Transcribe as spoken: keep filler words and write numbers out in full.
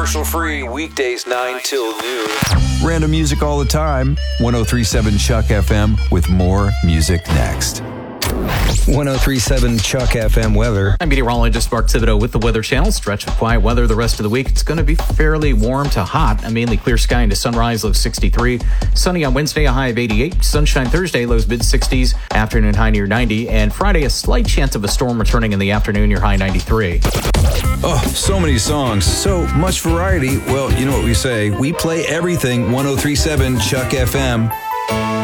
commercial-free, weekdays nine till noon. Random music all the time. ten thirty-seven Chuck F M with more music next. ten thirty-seven Chuck F M weather. I'm meteorologist Mark Thibodeau with the Weather Channel. Stretch of quiet weather the rest of the week. It's going to be fairly warm to hot. A mainly clear sky into sunrise, low sixty-three. Sunny on Wednesday, a high of eighty-eight. Sunshine Thursday, lows mid-sixties. Afternoon high near ninety. And Friday, a slight chance of a storm returning in the afternoon, your high ninety-three. Oh, so many songs, so much variety. Well, you know what we say. We play everything. ten thirty-seven Chuck F M.